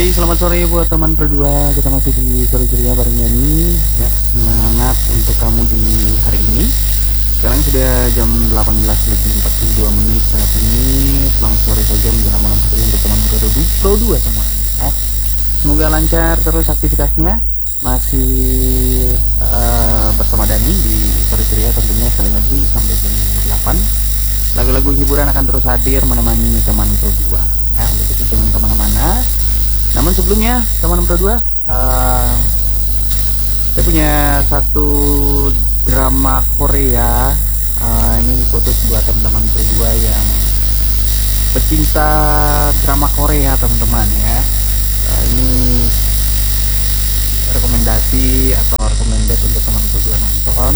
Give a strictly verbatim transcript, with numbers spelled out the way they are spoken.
Oke, selamat sore buat teman berdua. Kita masih di sore ceria bareng Yani. Ya, semangat untuk kamu di hari ini. Sekarang sudah jam delapan belas lebih empat puluh dua menit saat ini. Selamat sore saja menjelang malam hari untuk teman Pro dua semuanya. Ya. Semoga lancar terus aktivitasnya. Masih uh, bersama Dani di sore ceria tentunya sekali lagi sampai jam delapan. Lagu-lagu hiburan akan terus hadir menemani teman Pro dua. Ya, untuk itu jangan kemana-mana. Namun sebelumnya teman Pro dua, uh, saya punya satu drama Korea. Uh, ini khusus buat teman-teman Pro dua yang pecinta drama Korea teman-teman ya. Uh, ini rekomendasi atau recommended untuk teman Pro dua nonton.